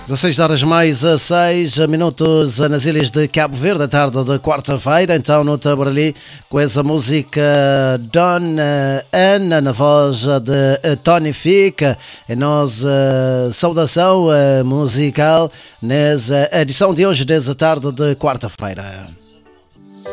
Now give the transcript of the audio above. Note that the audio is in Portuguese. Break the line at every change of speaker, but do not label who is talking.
16 horas mais 6 minutos nas ilhas de Cabo Verde, à tarde de quarta-feira. Então, no Tabarali, com essa música Don Ana, na voz de Tony Fica. E nós, saudação musical nessa edição de hoje, desde a tarde de quarta-feira.